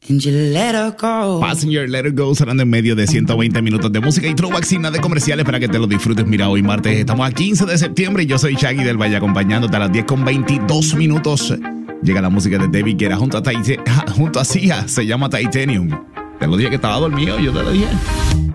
And you let her go. Passenger, Let Her Go, sonando en medio de 120 minutos de música y throwback sin nada de comerciales para que te lo disfrutes. Mira, hoy martes estamos a 15 de septiembre y yo soy Shaggy del Valle acompañándote a las 10:22 minutos. Llega la música de David Guetta junto a Sia, se llama Titanium. Te lo dije que estaba dormido, yo te lo dije.